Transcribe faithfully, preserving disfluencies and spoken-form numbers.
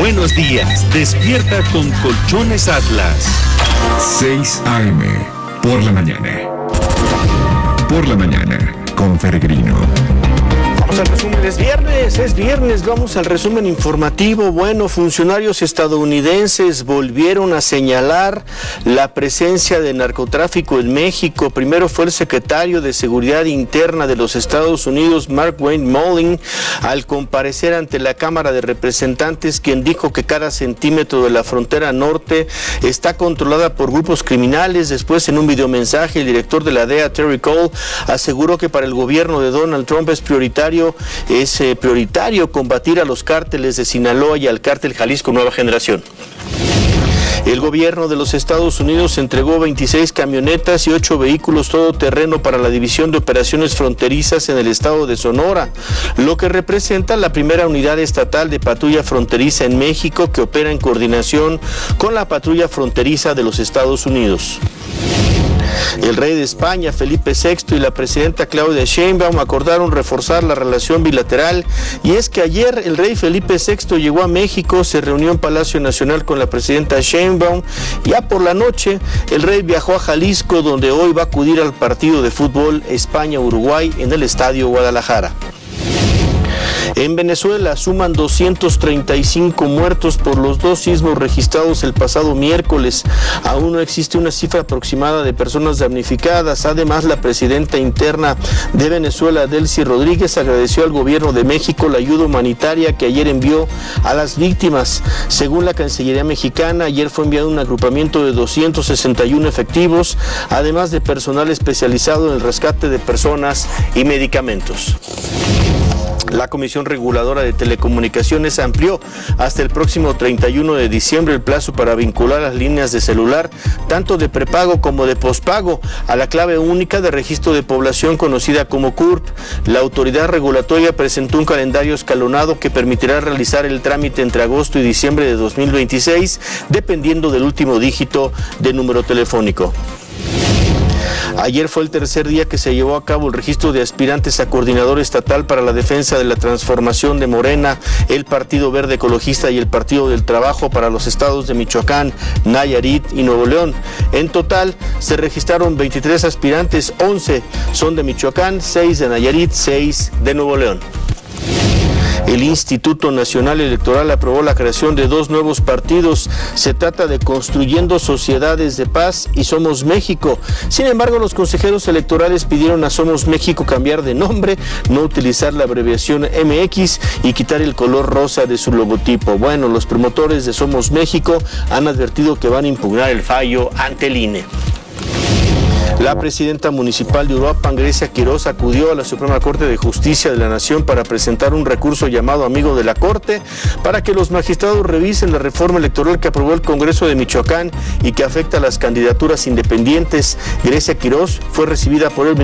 buenos días. Despierta con Colchones Atlas. seis a eme por la mañana. Por la mañana con Peregrino. Vamos al resumen, es viernes, es viernes, vamos al resumen informativo. Bueno, funcionarios estadounidenses volvieron a señalar la presencia de narcotráfico en México. Primero fue el secretario de Seguridad Interna de los Estados Unidos, Mark Wayne Mullin, al comparecer ante la Cámara de Representantes, quien dijo que cada centímetro de la frontera norte está controlada por grupos criminales. Después, en un videomensaje, el director de la D E A, Terry Cole, aseguró que para el gobierno de Donald Trump es prioritario es eh, prioritario combatir a los cárteles de Sinaloa y al cártel Jalisco Nueva Generación. El gobierno de los Estados Unidos entregó veintiséis camionetas y ocho vehículos todoterreno para la División de Operaciones Fronterizas en el estado de Sonora, lo que representa la primera unidad estatal de patrulla fronteriza en México que opera en coordinación con la patrulla fronteriza de los Estados Unidos. El rey de España, Felipe sexto, y la presidenta Claudia Sheinbaum acordaron reforzar la relación bilateral, y es que ayer el rey Felipe sexto llegó a México, se reunió en Palacio Nacional con la presidenta Sheinbaum. Ya por la noche el rey viajó a Jalisco, donde hoy va a acudir al partido de fútbol España-Uruguay en el Estadio Guadalajara. En Venezuela suman doscientos treinta y cinco muertos por los dos sismos registrados el pasado miércoles. Aún no existe una cifra aproximada de personas damnificadas. Además, la presidenta interna de Venezuela, Delcy Rodríguez, agradeció al gobierno de México la ayuda humanitaria que ayer envió a las víctimas. Según la Cancillería mexicana, ayer fue enviado un agrupamiento de doscientos sesenta y uno efectivos, además de personal especializado en el rescate de personas y medicamentos. La Comisión Reguladora de Telecomunicaciones amplió hasta el próximo treinta y uno de diciembre el plazo para vincular las líneas de celular, tanto de prepago como de pospago, a la clave única de registro de población conocida como C U R P. La autoridad regulatoria presentó un calendario escalonado que permitirá realizar el trámite entre agosto y diciembre de dos mil veintiséis, dependiendo del último dígito de número telefónico. Ayer fue el tercer día que se llevó a cabo el registro de aspirantes a coordinador estatal para la defensa de la transformación de Morena, el Partido Verde Ecologista y el Partido del Trabajo para los estados de Michoacán, Nayarit y Nuevo León. En total se registraron veintitrés aspirantes, once son de Michoacán, seis de Nayarit, seis de Nuevo León. El Instituto Nacional Electoral aprobó la creación de dos nuevos partidos. Se trata de Construyendo Sociedades de Paz y Somos México. Sin embargo, los consejeros electorales pidieron a Somos México cambiar de nombre, no utilizar la abreviación eme equis y quitar el color rosa de su logotipo. Bueno, los promotores de Somos México han advertido que van a impugnar el fallo ante el I N E. La presidenta municipal de Uruapan, Grecia Quiroz, acudió a la Suprema Corte de Justicia de la Nación para presentar un recurso llamado Amigo de la Corte para que los magistrados revisen la reforma electoral que aprobó el Congreso de Michoacán y que afecta a las candidaturas independientes. Grecia Quiroz fue recibida por el